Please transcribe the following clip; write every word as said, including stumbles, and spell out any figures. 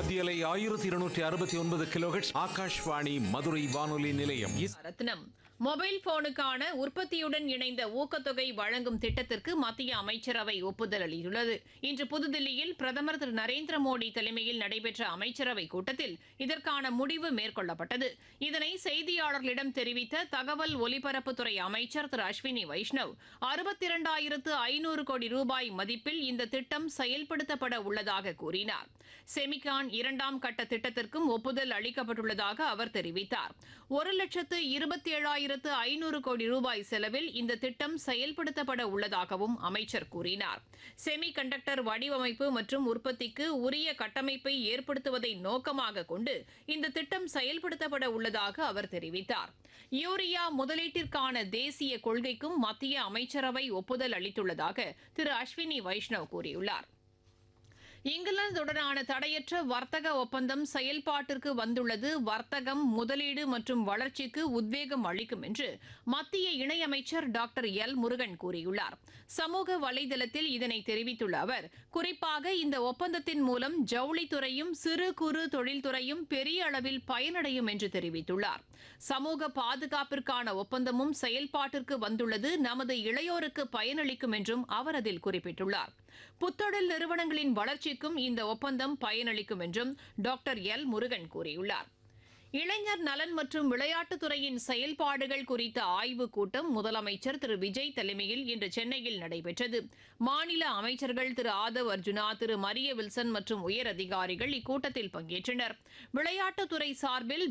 மத்தியலை ஆயிரத்தி இருநூற்றி அறுபத்தி ஒன்பது கிலோஹெர்ட்ஸ் ஆகாஷ்வாணி மதுரை வானொலி நிலையம். ரத்னம் மொபைல் போனுக்கான உற்பத்தியுடன் இணைந்த ஊக்கத்தொகை வழங்கும் திட்டத்திற்கு மத்திய அமைச்சரவை ஒப்புதல் அளித்துள்ளது. இன்று புதுதில்லியில் பிரதமர் திரு நரேந்திர மோடி தலைமையில் நடைபெற்ற அமைச்சரவை கூட்டத்தில் இதற்கான முடிவு மேற்கொள்ளப்பட்டது. இதனை செய்தியாளர்களிடம் தெரிவித்த தகவல் ஒலிபரப்புத்துறை அமைச்சர் திரு அஸ்வினி வைஷ்ணவ், அறுபத்தி இரண்டாயிரத்து ஐநூறு கோடி ரூபாய் மதிப்பில் இந்த திட்டம் செயல்படுத்தப்பட உள்ளதாக கூறினார். செமிகான் இரண்டாம் கட்ட திட்டத்திற்கும் ஒப்புதல் அளிக்கப்பட்டுள்ளதாக அவர் தெரிவித்தார். ஒரு லட்சத்து இருபத்தி ஏழாயிரத்து ஐநூறு கோடி ரூபாய் செலவில் இந்த திட்டம் செயல்படுத்தப்பட உள்ளதாகவும் அமைச்சர் கூறினார். செமி கண்டக்டர் வடிவமைப்பு மற்றும் உற்பத்திக்கு உரிய கட்டமைப்பை ஏற்படுத்துவதை நோக்கமாக கொண்டு இந்த திட்டம் செயல்படுத்தப்பட உள்ளதாக அவர் தெரிவித்தார். யூரியா முதலீட்டிற்கான தேசிய கொள்கைக்கும் மத்திய அமைச்சரவை ஒப்புதல் அளித்துள்ளதாக திரு அஸ்வினி வைஷ்ணவ் கூறியுள்ளார். இங்கிலாந்துடனான தடையற்ற வர்த்தக ஒப்பந்தம் செயல்பாட்டிற்கு வந்துள்ளது வர்த்தகம், முதலீடு மற்றும் வளர்ச்சிக்கு உத்வேகம் அளிக்கும் என்று மத்திய இணையமைச்சர் டாக்டர் எல் முருகன் கூறியுள்ளார். சமூக வலைதளத்தில் இதனை தெரிவித்துள்ள அவர், குறிப்பாக இந்த ஒப்பந்தத்தின் மூலம் ஜவுளித்துறையும் சிறு குறு தொழில்துறையும் பெரிய அளவில் பயனடையும் என்று தெரிவித்துள்ளார். சமூக பாதுகாப்பிற்கான ஒப்பந்தமும் செயல்பாட்டிற்கு வந்துள்ளது நமது இளையோருக்கு பயனளிக்கும் என்றும் அவர் அதில் குறிப்பிட்டுள்ளார். புத்தொழில் நிறுவனங்களின் வளர்ச்சிக்கும் இந்த ஒப்பந்தம் பயனளிக்கும் என்றும் டாக்டர் எல் முருகன் கூறியுள்ளார். இளைஞர் நலன் மற்றும் விளையாட்டுத்துறையின் செயல்பாடுகள் குறித்த ஆய்வுக் கூட்டம் முதலமைச்சர் திரு விஜய் தலைமையில் இன்று சென்னையில் நடைபெற்றது. மாநில அமைச்சர்கள் திரு ஆதவ் அர்ஜுனா, திரு மரிய வில்சன் மற்றும் உயரதிகாரிகள் இக்கூட்டத்தில் பங்கேற்றனர். விளையாட்டுத்துறை சார்பில்